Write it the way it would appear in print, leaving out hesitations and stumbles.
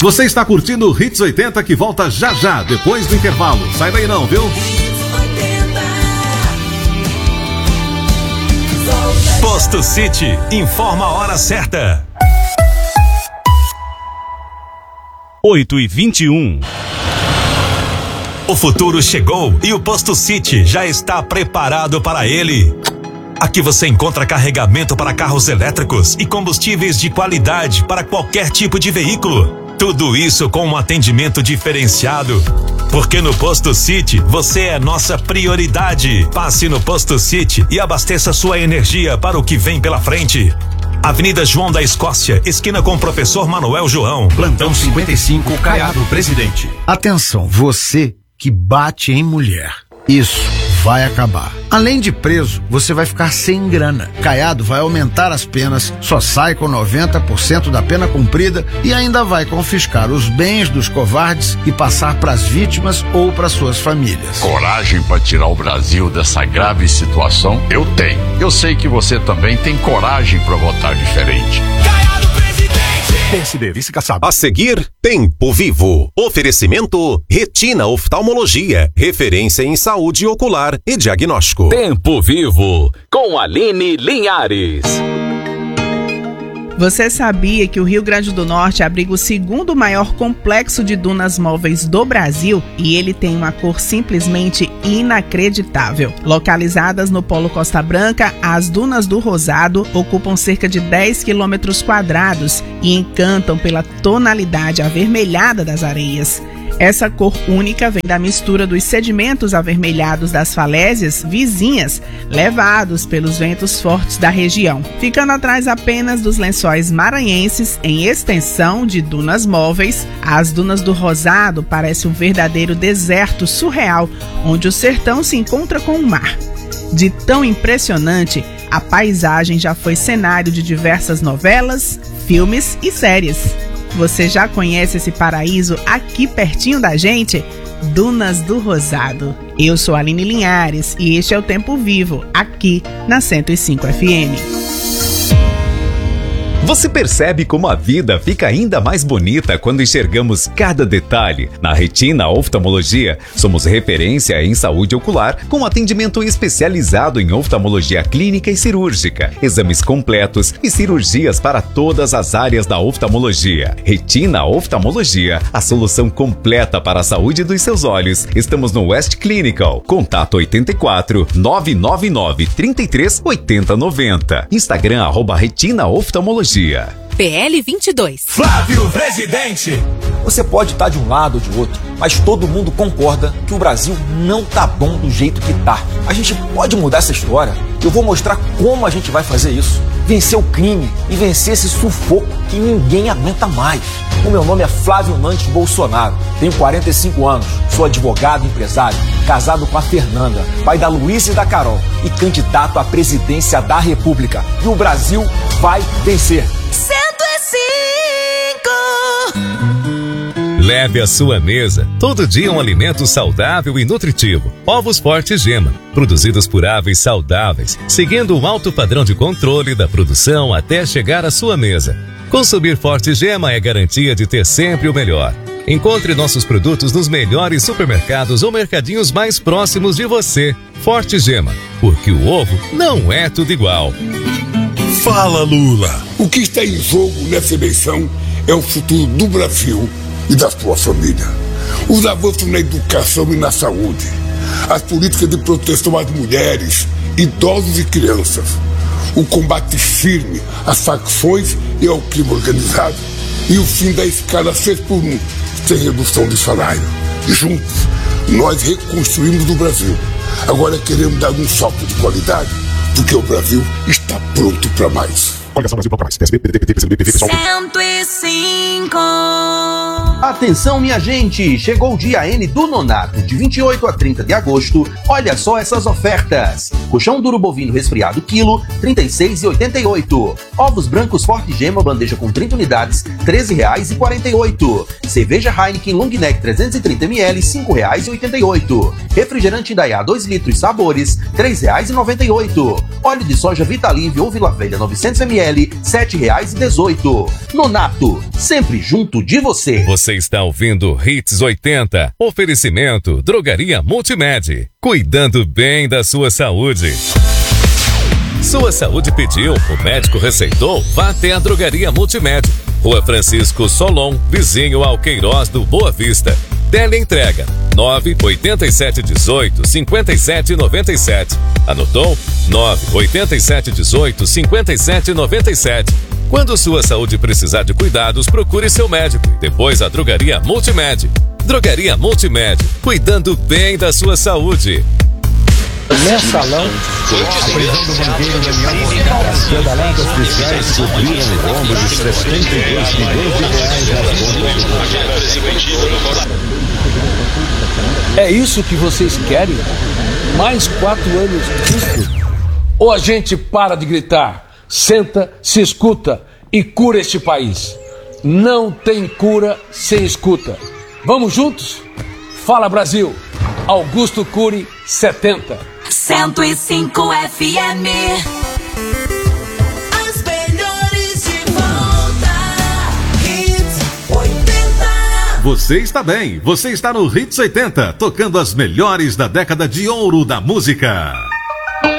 Você está curtindo o Hits 80 que volta já já, depois do intervalo. Sai daí não, viu? Posto City informa a hora certa. 8h21. O futuro chegou e o Posto City já está preparado para ele. Aqui você encontra carregamento para carros elétricos e combustíveis de qualidade para qualquer tipo de veículo. Tudo isso com um atendimento diferenciado. Porque no Posto City você é nossa prioridade. Passe no Posto City e abasteça sua energia para o que vem pela frente. Avenida João da Escócia, esquina com o Professor Manuel João. Plantão 55, Caiado Presidente. Atenção, você que bate em mulher. Isso vai acabar. Além de preso, você vai ficar sem grana. Caiado vai aumentar as penas, só sai com 90% da pena cumprida e ainda vai confiscar os bens dos covardes e passar para as vítimas ou para suas famílias. Coragem para tirar o Brasil dessa grave situação? Eu tenho. Eu sei que você também tem coragem para votar diferente. PSD, vice-caçado. A seguir, Tempo Vivo. Oferecimento Retina Oftalmologia. Referência em saúde ocular e diagnóstico. Tempo Vivo, com Aline Linhares. Você sabia que o Rio Grande do Norte abriga o segundo maior complexo de dunas móveis do Brasil e ele tem uma cor simplesmente inacreditável? Localizadas no Polo Costa Branca, as Dunas do Rosado ocupam cerca de 10 quilômetros quadrados e encantam pela tonalidade avermelhada das areias. Essa cor única vem da mistura dos sedimentos avermelhados das falésias vizinhas, levados pelos ventos fortes da região, ficando atrás apenas dos lençóis maranhenses em extensão de dunas móveis. As Dunas do Rosado parecem um verdadeiro deserto surreal, onde o sertão se encontra com o mar. De tão impressionante, a paisagem já foi cenário de diversas novelas, filmes e séries. Você já conhece esse paraíso aqui pertinho da gente? Dunas do Rosado. Eu sou a Aline Linhares e este é o Tempo Vivo, aqui na 105 FM. Você percebe como a vida fica ainda mais bonita quando enxergamos cada detalhe? Na Retina Oftalmologia, somos referência em saúde ocular, com atendimento especializado em oftalmologia clínica e cirúrgica, exames completos e cirurgias para todas as áreas da oftalmologia. Retina Oftalmologia, a solução completa para a saúde dos seus olhos. Estamos no West Clinical. Contato 84 999 33 80 90. Instagram @Retina Oftalmologia. PL 22. Flávio Presidente. Você pode estar de um lado ou de outro, mas todo mundo concorda que o Brasil não tá bom do jeito que tá. A gente pode mudar essa história. Eu vou mostrar como a gente vai fazer isso. Vencer o crime e vencer esse sufoco que ninguém aguenta mais. O meu nome é Flávio Nantes Bolsonaro. Tenho 45 anos, sou advogado e empresário, casado com a Fernanda, pai da Luísa e da Carol e candidato à presidência da República. E o Brasil vai vencer. 105. Leve à sua mesa todo dia um alimento saudável e nutritivo. Ovos Forte Gema, produzidos por aves saudáveis, seguindo um alto padrão de controle da produção até chegar à sua mesa. Consumir Forte Gema é garantia de ter sempre o melhor. Encontre nossos produtos nos melhores supermercados ou mercadinhos mais próximos de você. Forte Gema, porque o ovo não é tudo igual. Fala, Lula! O que está em jogo nessa eleição é o futuro do Brasil e da sua família. Os avanços na educação e na saúde, as políticas de proteção às mulheres, idosos e crianças, o combate firme às facções e ao crime organizado e o fim da escala 6x1, sem redução de salário. Juntos, nós reconstruímos o Brasil. Agora queremos dar um salto de qualidade, porque o Brasil está pronto para mais. Coligação Brasil para mais. PSB, PDT, PCB, PSB, 105. Atenção, minha gente! Chegou o dia N do Nonato, de 28 a 30 de agosto. Olha só essas ofertas. Colchão duro bovino resfriado quilo, R$ 36,88. Ovos brancos Forte Gema, bandeja com 30 unidades, R$ 13,48. Cerveja Heineken Long Neck 330 ml, R$ 5,88. Refrigerante Indaiá 2 litros sabores, R$ 3,98. Óleo de soja Vitalive ou Vila Velha 900 ml, R$ 7,18. Nonato, sempre junto de você. Você está ouvindo Hits 80. Oferecimento Drogaria Multimed. Cuidando bem da sua saúde. Sua saúde pediu, o médico receitou, vá até a Drogaria Multimed. Rua Francisco Solon, vizinho ao Queiroz do Boa Vista. Teleentrega 98718 5797. Anotou? 98718 5797. Quando sua saúde precisar de cuidados, procure seu médico. Depois a Drogaria Multimed. Drogaria Multimed, cuidando bem da sua saúde. Mensalão, a prisão do banqueiro Daniel Escandaladas fiscais cobriram o rombo de 72 milhões de reais nas contas. É isso que vocês querem? Mais 4 anos disso? Ou a gente para de gritar, senta, se escuta e cura este país? Não tem cura sem escuta. Vamos juntos? Fala Brasil! Augusto Cury, 70. 105 FM. As melhores de volta. Hits 80. Você está bem, você está no Hits 80, tocando as melhores da década de ouro da música.